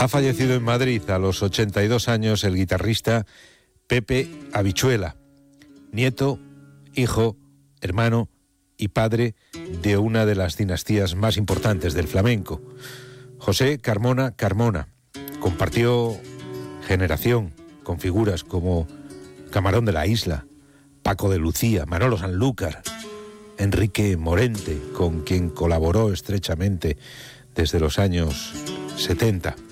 Ha fallecido en Madrid a los 82 años el guitarrista Pepe Habichuela, nieto, hijo, hermano y padre de una de las dinastías más importantes del flamenco. José Carmona Carmona compartió generación con figuras como Camarón de la Isla, Paco de Lucía, Manolo Sanlúcar, Enrique Morente, con quien colaboró estrechamente desde los años 70.